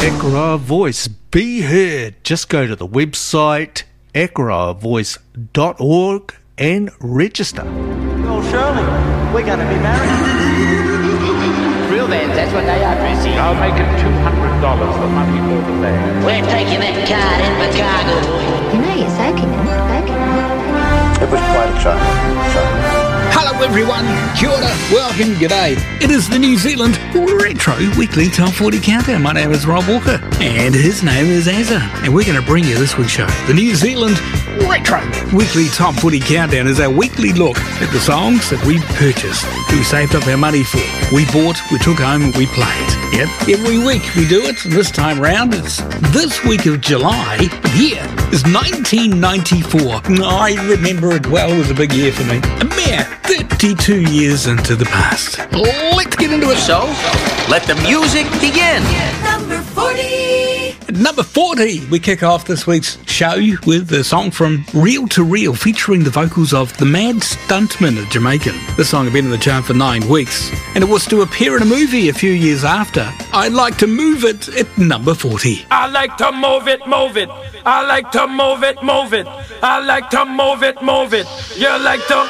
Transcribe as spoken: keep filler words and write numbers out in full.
Ekra Voice, be heard. Just go to the website ekra voice dot org and register. Well, Shirley, we're going to be married. Real bands, that's what they are, Chrissy. I'll make it two hundred dollars, the money for the band. We're taking that card in for cargo. You know you're soaking it, soaking it. It was quite a show. show. Hello everyone, kia ora, welcome, g'day. It is the New Zealand Retro Weekly Top forty Countdown. My name is Rob Walker and his name is Azza. And we're going to bring you this week's show. The New Zealand Retro Weekly Top forty Countdown is our weekly look at the songs that we purchased, that we saved up our money for. We bought, we took home, and we played. Yep, every week we do it, and this time round it's this week of July. Here is nineteen ninety-four. I remember it well, it was a big year for me. A mere thirty-two years into the past. Let's get into it. So, let the music begin. Number forty. At number forty, we kick off this week's show with a song from Reel to Reel featuring the vocals of the Mad Stuntman, a Jamaican. This song had been in the chart for nine weeks, and it was to appear in a movie a few years after. I'd Like to Move It at number forty. I like to move it, move it. I like to move it, move it. I like to move it, move it. You like to